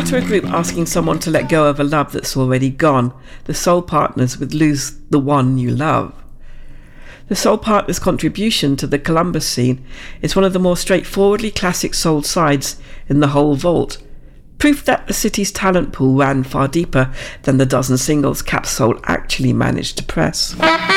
Utter a group asking someone to let go of a love that's already gone. The Soul Partners with Lose the One You Love. The Soul Partners' contribution to the Columbus scene is one of the more straightforwardly classic soul sides in the whole vault. Proof that the city's talent pool ran far deeper than the dozen singles Capsoul actually managed to press.